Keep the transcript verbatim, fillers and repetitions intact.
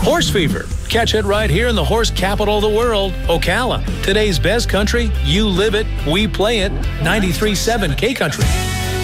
Horse Fever. Catch it right here in the horse capital of the world, Ocala. Today's best country, you live it, we play it. ninety-three point seven K Country.